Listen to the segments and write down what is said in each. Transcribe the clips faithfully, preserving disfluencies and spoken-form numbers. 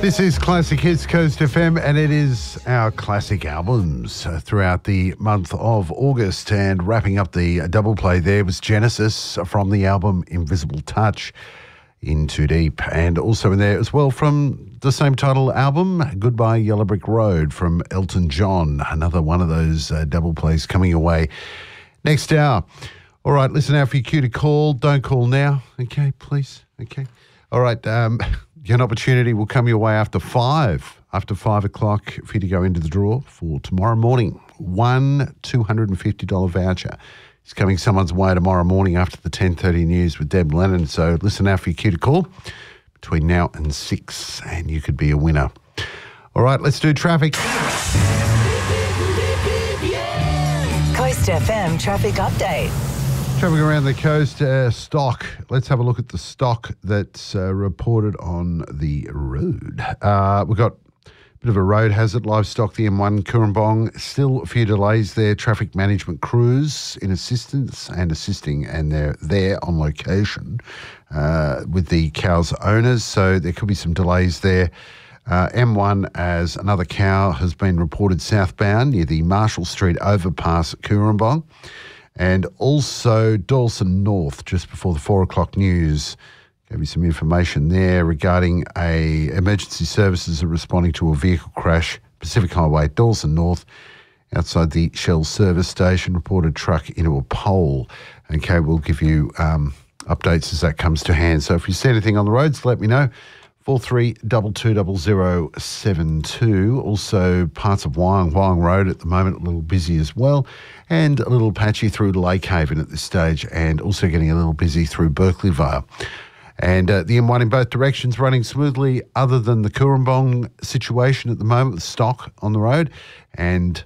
This is Classic Hits Coast F M, and it is our classic albums uh, throughout the month of August. And wrapping up the double play there was Genesis from the album Invisible Touch, In Too Deep. And also in there as well from the same title album, Goodbye Yellow Brick Road from Elton John. Another one of those uh, double plays coming away next hour. All right, listen out for your cue to call. Don't call now, okay, please? Okay. All right, um... an opportunity will come your way after five, after five o'clock for you to go into the draw for tomorrow morning. One two hundred fifty dollars voucher is coming someone's way tomorrow morning after the ten thirty news with Deb Lennon. So listen out for your cue to call between now and six, and you could be a winner. All right, let's do traffic. Coast F M traffic update. Travelling around the coast, uh, stock. Let's have a look at the stock that's uh, reported on the road. Uh, we've got a bit of a road hazard, livestock, the M one, Cooranbong. Still a few delays there. Traffic management crews in assistance and assisting, and they're there on location uh, with the cow's owners. So there could be some delays there. Uh, M one, as another cow has been reported southbound near the Marshall Street overpass at Cooranbong. And also Dawson North, just before the four o'clock news. Gave you some information there regarding a emergency services are responding to a vehicle crash, Pacific Highway, Dawson North, outside the Shell service station. Reported truck into a pole. Okay, we'll give you um, updates as that comes to hand. So if you see anything on the roads, let me know. four three two two zero zero seven two. Also parts of Wyong, Wyong Road at the moment, a little busy as well. And a little patchy through Lake Haven at this stage, and also getting a little busy through Berkeley Vale. And uh, the M one in both directions running smoothly, other than the Cooranbong situation at the moment with stock on the road, and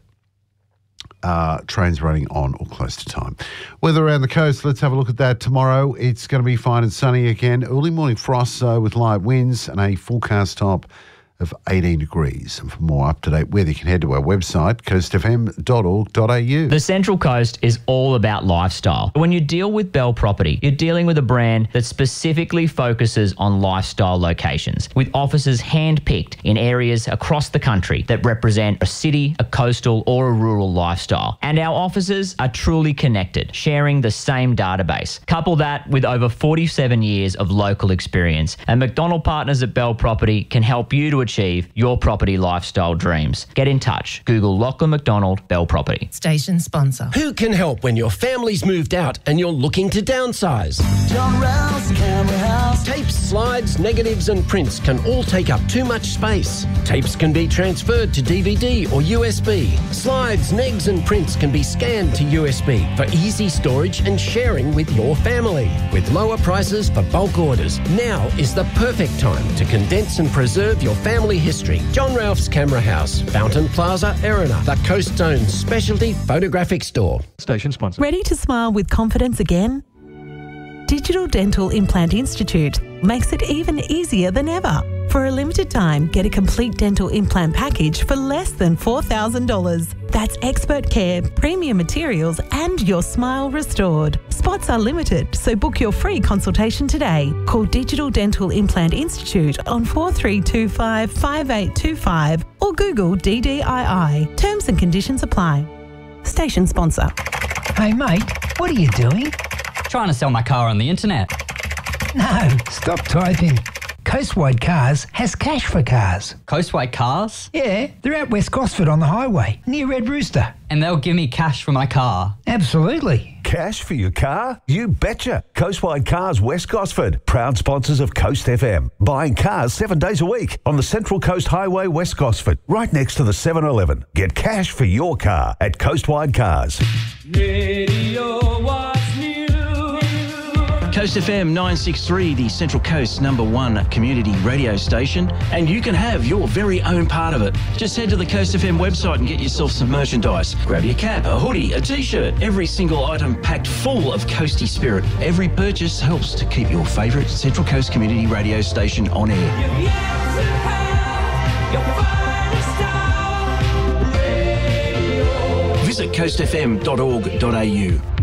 uh, trains running on or close to time. Weather around the coast, let's have a look at that. Tomorrow it's going to be fine and sunny again. Early morning frost uh, with light winds and a forecast top of eighteen degrees. And for more up-to-date weather, you can head to our website, coast f m dot org dot a u. The Central Coast is all about lifestyle. When you deal with Bell Property, you're dealing with a brand that specifically focuses on lifestyle locations, with offices hand-picked in areas across the country that represent a city, a coastal, or a rural lifestyle. And our offices are truly connected, sharing the same database. Couple that with over forty-seven years of local experience, and McDonald Partners at Bell Property can help you to achieve your property lifestyle dreams. Get in touch. Google Lachlan McDonald Bell Property. Station sponsor. Who can help when your family's moved out and you're looking to downsize? John Rouse Camera House. Tapes, slides, negatives and prints can all take up too much space. Tapes can be transferred to D V D or U S B. Slides, negs and prints can be scanned to U S B for easy storage and sharing with your family. With lower prices for bulk orders, now is the perfect time to condense and preserve your family history. John Ralph's Camera House, Fountain Plaza, Erina, the Coast Zone's specialty photographic store. Station sponsor. Ready to smile with confidence again? Digital Dental Implant Institute makes it even easier than ever. For a limited time, get a complete dental implant package for less than four thousand dollars. That's expert care, premium materials, and your smile restored. Spots are limited, so book your free consultation today. Call Digital Dental Implant Institute on four three two five, five eight two five or Google D D I I. Terms and conditions apply. Station sponsor. Hey mate, what are you doing? Trying to sell my car on the internet. No, stop typing. Coastwide Cars has cash for cars. Coastwide Cars? Yeah, they're at West Gosford on the highway, near Red Rooster. And they'll give me cash for my car? Absolutely. Cash for your car? You betcha. Coastwide Cars West Gosford, proud sponsors of Coast F M. Buying cars seven days a week on the Central Coast Highway West Gosford, right next to the seven eleven. Get cash for your car at Coastwide Cars. Radio what's new. Coast F M nine sixty-three, the Central Coast's number one community radio station, and you can have your very own part of it. Just head to the Coast F M website and get yourself some merchandise. Grab your cap, a hoodie, a t-shirt, every single item packed full of coasty spirit. Every purchase helps to keep your favourite Central Coast community radio station on air. Visit coast f m dot org dot a u.